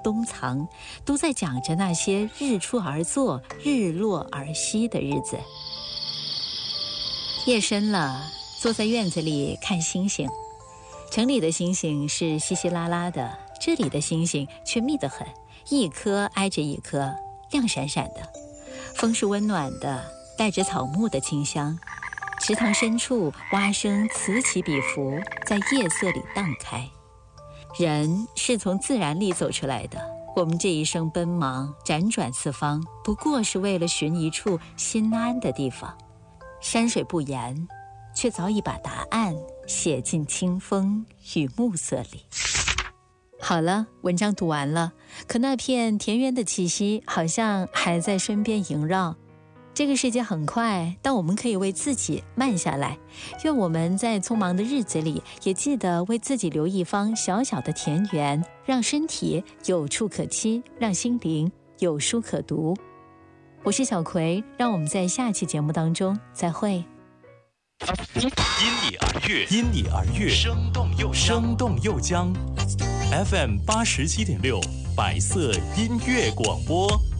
冬藏，都在讲着那些日出而作、日落而息的日子。夜深了，坐在院子里看星星。城里的星星是稀稀拉拉的，这里的星星却密得很，一颗挨着一颗，亮闪闪的。风是温暖的，带着草木的清香。池塘深处，蛙声此起彼伏，在夜色里荡开。人是从自然里走出来的，我们这一生奔忙，辗转四方，不过是为了寻一处心安的地方。山水不言，却早已把答案写进清风与暮色里。好了，文章读完了，可那片田园的气息好像还在身边萦绕。这个世界很快，但我们可以为自己慢下来。愿我们在匆忙的日子里，也记得为自己留一方小小的田园，让身体有处可栖，让心灵有书可读。我是小葵，让我们在下期节目当中再会。 因你而悦，因你而悦，生动又将。FM 87.6，百色音乐广播。